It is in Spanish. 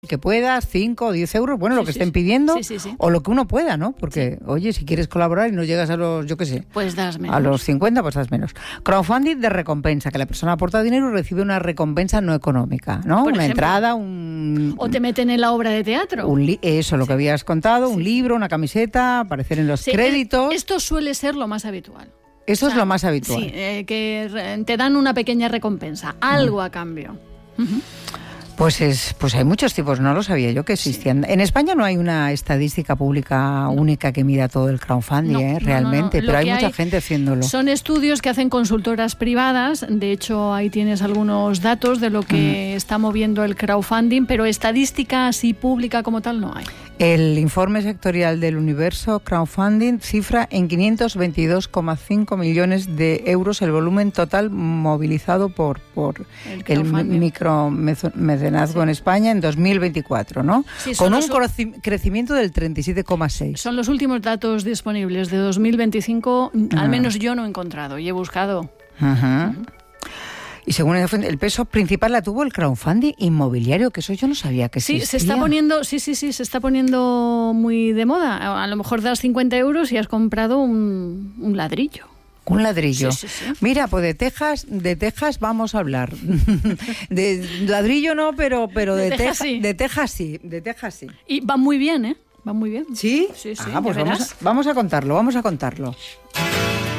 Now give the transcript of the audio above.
que puedas, 5 o 10 euros, bueno, lo que estén pidiendo, o lo que uno pueda, ¿no? Porque, oye, si quieres colaborar y no llegas a los, yo qué sé, pues das menos. A los 50, pues das menos. Crowdfunding de recompensa, que la persona aporta dinero y recibe una recompensa no económica, ¿no? Por una ejemplo, entrada, o te meten en la obra de teatro. Eso, lo que habías contado, un libro, una camiseta, aparecer en los créditos. Esto suele ser lo más habitual. Eso es lo más habitual. Sí, que te dan una pequeña recompensa, algo a cambio. Pues hay muchos tipos, no lo sabía yo que existían. En España no hay una estadística pública única que mida todo el crowdfunding, realmente, pero hay mucha gente haciéndolo. Son estudios que hacen consultoras privadas, de hecho ahí tienes algunos datos de lo que está moviendo el crowdfunding, pero estadística así pública como tal no hay. El informe sectorial del Universo Crowdfunding cifra en 522,5 millones de euros el volumen total movilizado por el micromecenazgo en España en 2024, ¿no? Sí, con un crecimiento del 37,6. Son los últimos datos disponibles de 2025, al menos yo no he encontrado y he buscado. Y según el peso principal la tuvo el crowdfunding inmobiliario, que eso yo no sabía que existía. Se está poniendo muy de moda. A lo mejor das 50 euros y has comprado un ladrillo. Un ladrillo. Sí. Mira, pues de Texas vamos a hablar. De ladrillo no, pero de Texas sí. Y va muy bien, ¿eh? Va muy bien. ¿Sí? Sí. Pues vamos a contarlo.